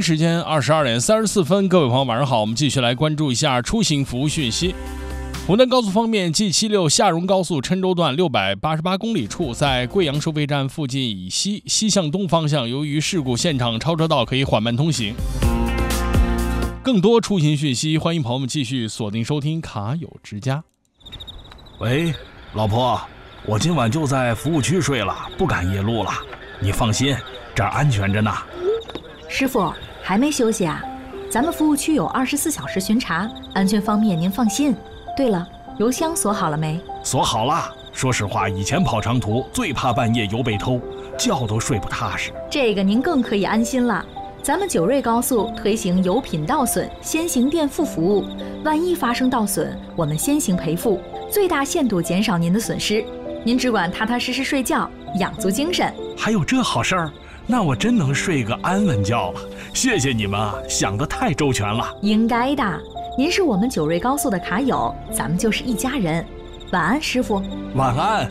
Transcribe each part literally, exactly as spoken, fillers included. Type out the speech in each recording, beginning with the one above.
时间二十二点三十四分，各位朋友晚上好，我们继续来关注一下出行服务讯息。湖南高速方面 ，G 七十六 下荣高速郴州段六百八十八公里处，在贵阳收费站附近以西西向东方向，由于事故现场超车道可以缓慢通行。更多出行讯息，欢迎朋友们继续锁定收听卡友之家。 喂，老婆，我今晚就在服务区睡了，不赶夜路了。你放心，这儿安全着呢。 师傅还没休息啊？咱们服务区有二十四小时巡查，安全方面您放心。对了，油箱锁好了没？ 锁好了。说实话，以前跑长途最怕半夜油被偷，觉都睡不踏实。 这个您更可以安心了。咱们九瑞高速推行油品盗损先行垫付服务，万一发生盗损，我们先行赔付，最大限度减少您的损失。您只管踏踏实实睡觉，养足精神。 还有这好事儿？那我真能睡个安稳觉了。谢谢你们啊，想得太周全了。 应该的，您是我们九瑞高速的卡友，咱们就是一家人。晚安，师傅。 晚安。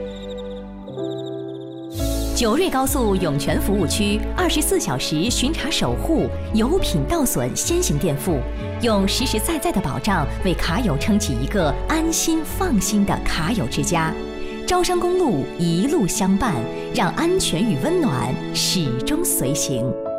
九瑞高速涌泉服务区二十四小时巡查守护，油品盗损先行垫付，用实实在在的保障为卡友撑起一个安心放心的卡友之家。招商公路一路相伴，让安全与温暖始终随行。